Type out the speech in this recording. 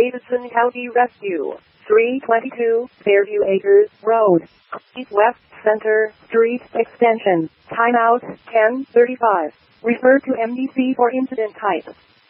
Davidson County Rescue, 322 Fairview Acres Road, East-West Center Street Extension. Timeout 10:35. Refer to MDC for incident type.